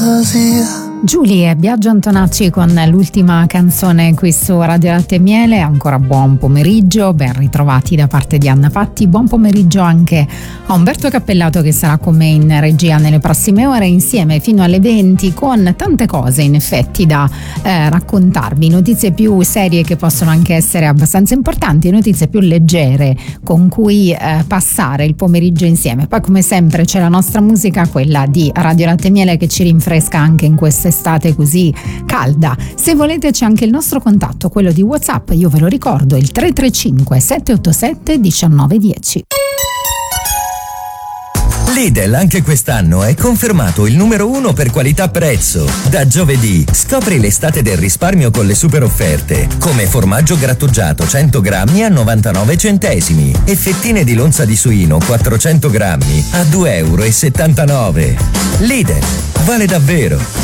Giulia e Biagio Antonacci con l'ultima canzone qui su Radio Latte e Miele. Ancora buon pomeriggio, ben ritrovati da parte di Anna Patti. Buon pomeriggio anche a Umberto Cappellato che sarà con me in regia nelle prossime ore, insieme fino alle 20, con tante cose in effetti da raccontarvi, notizie più serie che possono anche essere abbastanza importanti, notizie più leggere con cui passare il pomeriggio insieme. Poi come sempre c'è la nostra musica, quella di Radio Latte e Miele, che ci rinfresca anche in questa estate così calda. Se volete c'è anche il nostro contatto, quello di WhatsApp, io ve lo ricordo, il 335 787 1910. Lidl anche quest'anno è confermato il numero 1 per qualità-prezzo. Da giovedì scopri l'estate del risparmio con le super offerte, come formaggio grattugiato 100 grammi a 99 centesimi e fettine di lonza di suino 400 grammi a 2,79 €. Lidl, vale davvero!